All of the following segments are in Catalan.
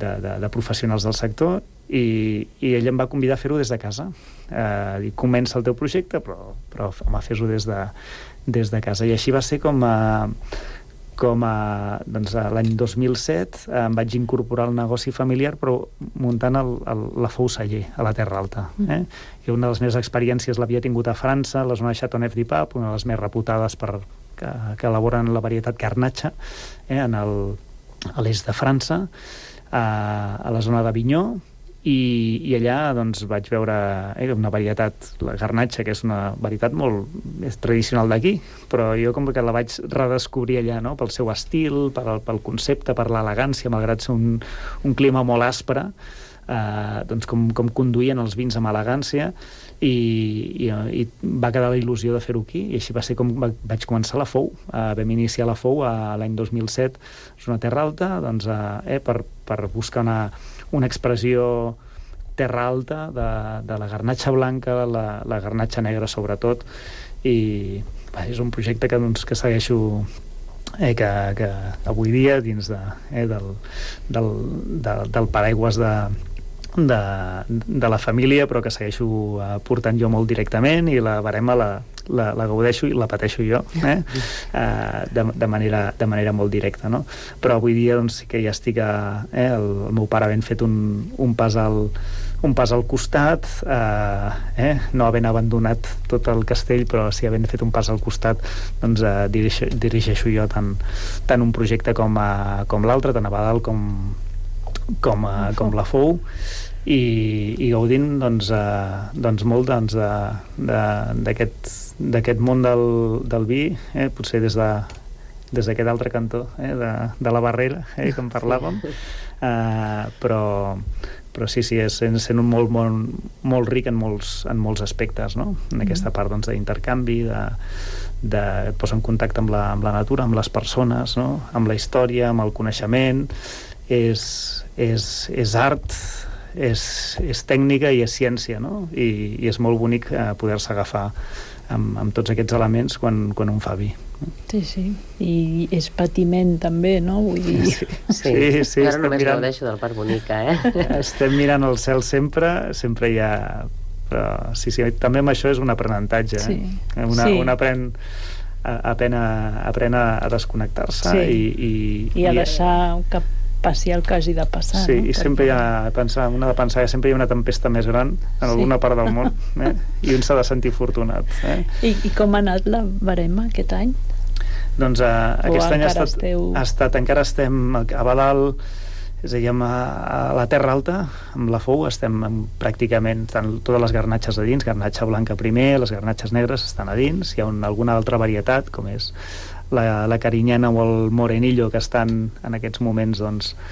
de professionals del sector, i ell em va convidar a fer-ho des de casa. I comença el teu projecte, però home, fes-ho des de casa. I així va ser com doncs, l'any 2007 em vaig incorporar al negoci familiar, però muntant la Fou Celler a la Terra Alta. I una de les meves experiències l'havia tingut a França, a la zona de Châteauneuf-du-Pape, una de les més reputades que elaboren la varietat Garnatxa, a l'est de França, a la zona d'Avinyó, i allà doncs, vaig veure una varietat, la Garnatxa, que és una varietat molt tradicional d'aquí, però jo com que la vaig redescobrir allà, no? Pel seu estil, pel concepte, per l'elegància, malgrat ser un clima molt aspre, doncs com conduïen els vins amb elegància, i va quedar la il·lusió de fer-ho aquí, i així va ser com vaig començar la Fou. Vam iniciar la Fou l'any 2007, és una Terra Alta, doncs, per buscar una expressió terra alta de la garnatxa blanca, la garnatxa negra sobretot, i és un projecte que segueixo, que avui dia dins del paraigües de la família, però que segueixo portant jo molt directament, i la barema la gaudeixo i la pateixo jo, de manera molt directa, no? Però avui dia doncs, sí que ja estic el meu pare havent fet un pas al costat, no havent abandonat tot el castell, però sí havent fet un pas al costat, doncs dirigeixo jo tant un projecte com l'altre, tant a Badal com la Fou, i gaudint doncs molt d'aquest món del vi, potser des d'aquest altre cantó de la barrera, que en parlàvem, però sí, sent un molt ric en molts aspectes, no? En aquesta part d'intercanvi, et posa en contacte amb la natura, amb les persones, no? Amb la història, amb el coneixement. És art, és tècnica i és ciència, no? I és molt bonic poder-se agafar amb tots aquests elements quan un fa vi. Sí, i és patiment també, no? Vull dir... Sí, ara només gaudeixo del part bonica, Estem mirant el cel sempre hi ha... Però sí, també amb això és un aprenentatge, un aprèn a desconnectar-se i a deixar que passi el que hagi de passar. Sí, i sempre hi ha que sempre hi ha una tempesta més gran en alguna part del món, i un s'ha de sentir afortunat. I com ha anat la barema aquest any? Doncs aquest any encara estem a Badal, és a dir, a la Terra Alta, amb la Fou, estem pràcticament totes les garnatxes a dins, garnatxa blanca primer, les garnatxes negres estan a dins, hi ha alguna altra varietat, com és la carinyana o el morenillo, que estan en aquests moments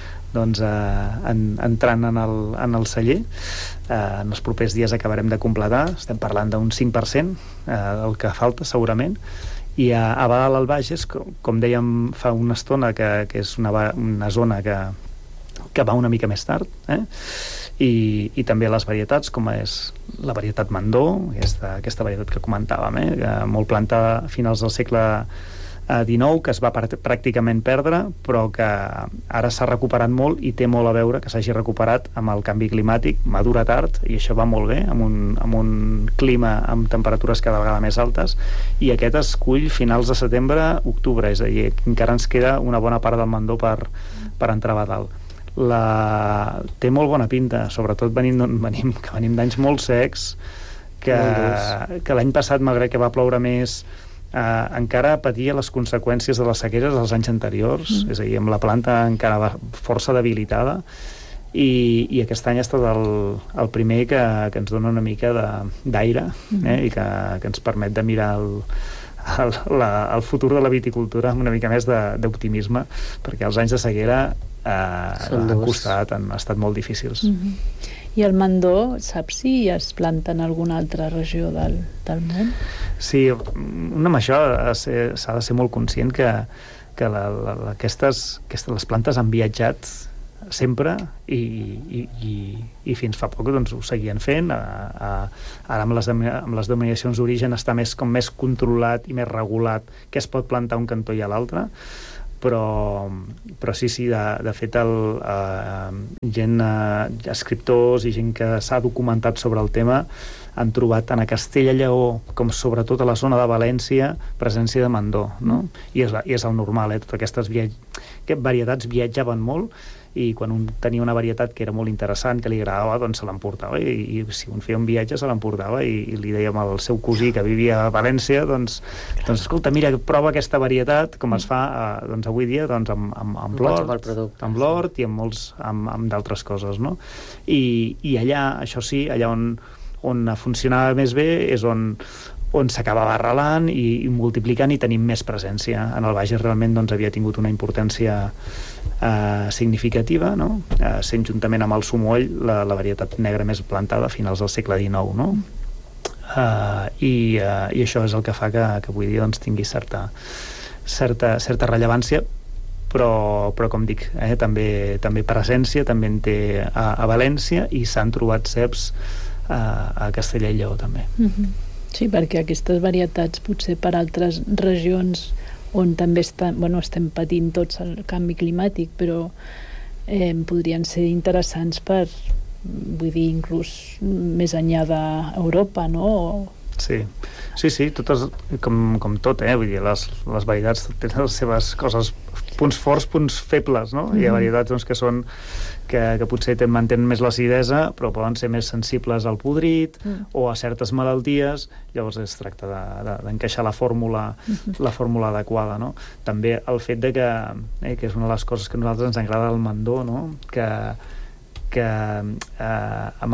entrant en el celler. En els propers dies acabarem de completar, estem parlant d'un 5% el que falta segurament, i a Badal al Bages, com dèiem fa una estona, que és una zona que va una mica més tard, i també les varietats, com és la varietat Mandó, aquesta varietat que comentàvem, molt plantada a finals del segle XIX, que es va pràcticament perdre, però que ara s'ha recuperat molt i té molt a veure que s'hagi recuperat amb el canvi climàtic. Madura tard, i això va molt bé, amb un clima amb temperatures cada vegada més altes, i aquest es cull finals de setembre, octubre, és a dir, encara ens queda una bona part del Mandó per entrar a Badal. Té molt bona pinta, sobretot venim d'anys molt secs, que l'any passat, malgrat que va ploure més, encara patia les conseqüències de les sequeres dels anys anteriors, és a dir, amb la planta encara força debilitada, i aquest any ha estat el primer que ens dona una mica d'aire, i que ens permet de mirar el futur de la viticultura amb una mica més d'optimisme, perquè els anys de sequera han estat molt difícils. I el Mandó, saps si es planta en alguna altra regió del món? Sí, amb això s'ha de ser molt conscient que les plantes han viatjat sempre, i fins fa poc doncs, ho seguien fent. Ara amb les denominacions d'origen està més controlat i més regulat què es pot plantar a un cantó i a l'altre, però sí, de fet escriptors i gent que s'ha documentat sobre el tema han trobat tant a Castella i Lleó com sobretot a la zona de València presència de mandó, no? I és el normal, totes aquestes varietats viatjaven molt, i quan un tenia una varietat que era molt interessant, que li agradava, doncs se l'emportava, i si un feia un viatge se l'emportava, i li dèiem al seu cosí que vivia a València, doncs escolta, mira, prova aquesta varietat, com es fa doncs avui dia amb l'hort i amb d'altres coses, no? I allà, això sí, allà on funcionava més bé és on s'acabava arrelant i multiplicant i tenim més presència. En el Bages realment doncs, havia tingut una importància significativa, no? Sent juntament amb el sumoll la varietat negra més plantada a finals del segle XIX, no? I això és el que fa que avui dia doncs, tingui certa rellevància, però com dic, també presència, també en té a València, i s'han trobat ceps a Castella i Lleó també. Sí, perquè aquestes varietats potser per altres regions on també estem patint tots el canvi climàtic, però podrien ser interessants per, vull dir, inclús més enllà d'Europa, no? Sí, totes, com tot, vull dir, les varietats tenen les seves coses, punts forts, punts febles, no? Hi ha varietats doncs, que potser mantenen més l'acidesa, però poden ser més sensibles al podrit o a certes malalties, llavors es tracta d'encaixar la fórmula adequada, no? També el fet de que és una de les coses que a nosaltres ens agrada del mandó, no? Que amb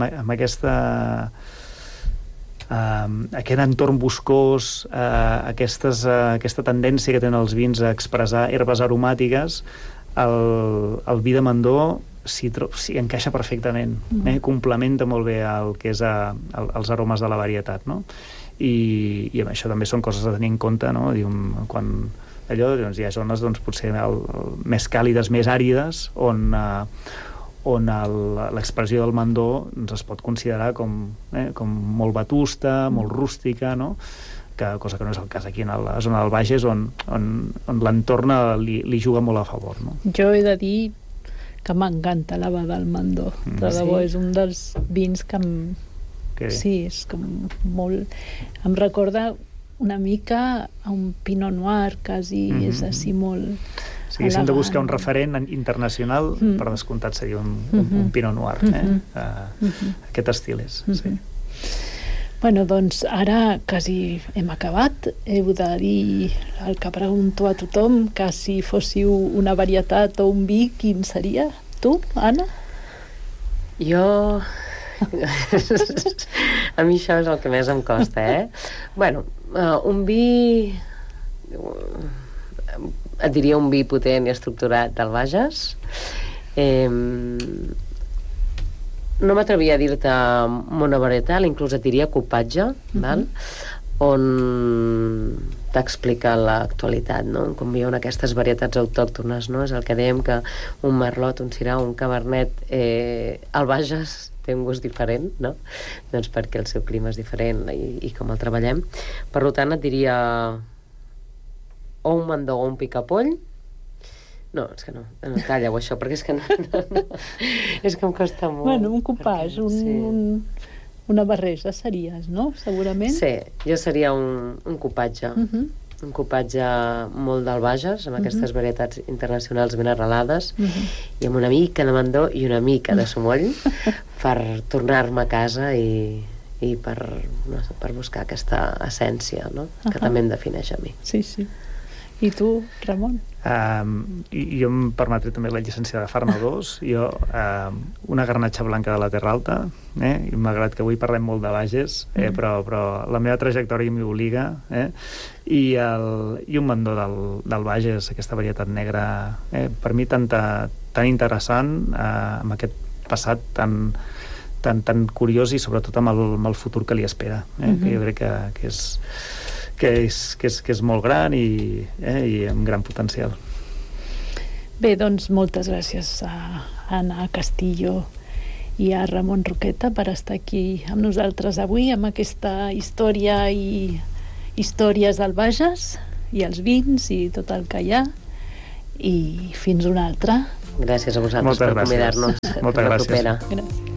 aquest entorn boscós, aquesta tendència que tenen els vins a expressar herbes aromàtiques, el vi de mandó s'hi encaixa perfectament, complementa molt bé el que és els aromes de la varietat, no? I això també són coses a tenir en compte, no? Quan hi ha zones potser més càlides, més àrides, on l'expressió del mandó es pot considerar com molt vetusta, molt rústica, no? Cosa que no és el cas aquí a la zona del Bages, on l'entorn li juga molt a favor, no? Jo he de dir que m'encanta la va del mandó. De debò, és un dels vins que sí, és com molt... Em recorda una mica a un Pinot Noir, quasi, és així molt... Si haguéssim de buscar un referent internacional, per descomptat seria un Pinot Noir, aquest estil és, sí. Bueno, doncs ara quasi hem acabat. Heu de dir el que pregunto a tothom, que si fóssiu una varietat o un vi, quin seria? Tu, Anna? Jo... A mi això és el que més em costa, Bueno, un vi... Et diria un vi potent i estructurat del Bages. No m'atrevia a dir-te monovarietal, inclús et diria cupatge, on t'explica l'actualitat, no? Com viuen aquestes varietats autòctones, no? És el que dèiem, que un merlot, un syrah, un cabernet, al Bages té un gust diferent, no? Doncs perquè el seu clima és diferent i com el treballem. Per tant, et diria o un mandó o un picapoll. No, és que no, talla-ho això, perquè és que no. És que em costa molt. Bueno, un cupàs, una barreja series, no? Segurament. Sí, jo seria un cupatge. Un cupatge molt del Bages, amb aquestes varietats internacionals ben arrelades, i amb una mica de mandó i una mica de sumoll per tornar-me a casa i per buscar aquesta essència, no? Que també em defineix a mi. Sí. I tu, Ramon? Jo em permetré també la llicència de Farma 2. Jo, una garnatxa blanca de la Terra Alta, i malgrat que avui parlem molt de Bages, però la meva trajectòria m'hi obliga, i un mandó del Bages, aquesta varietat negra, per mi tan interessant, amb aquest passat tan curiós i sobretot amb el futur que li espera, que jo crec que és molt gran i amb gran potencial. Bé, doncs moltes gràcies a Anna Castillo i a Ramon Roqueta per estar aquí amb nosaltres avui, amb aquesta història i històries del Bages i els vins i tot el que hi ha. i fins una altra. Gràcies a vosaltres per convidar-nos. Moltes gràcies. Propera. Gràcies.